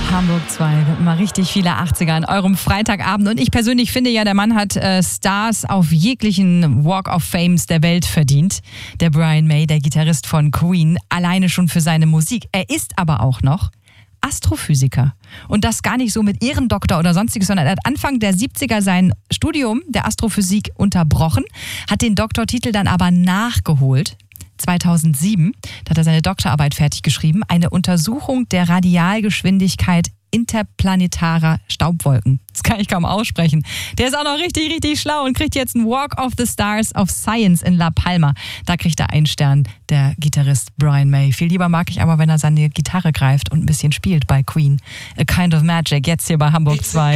Hamburg 2, mal richtig viele 80er an eurem Freitagabend. Und ich persönlich finde ja, der Mann hat Stars auf jeglichen Walk of Fames der Welt verdient. Der Brian May, der Gitarrist von Queen, alleine schon für seine Musik. Er ist aber auch noch Astrophysiker. Und das gar nicht so mit Ehrendoktor oder sonstiges, sondern er hat Anfang der 70er sein Studium der Astrophysik unterbrochen, hat den Doktortitel dann aber nachgeholt. 2007, da hat er seine Doktorarbeit fertig geschrieben, eine Untersuchung der Radialgeschwindigkeit interplanetarer Staubwolken. Das kann ich kaum aussprechen. Der ist auch noch richtig, richtig schlau und kriegt jetzt einen Walk of the Stars of Science in La Palma. Da kriegt er einen Stern, der Gitarrist Brian May. Viel lieber mag ich aber, wenn er seine Gitarre greift und ein bisschen spielt bei Queen. A Kind of Magic, jetzt hier bei Hamburg 2.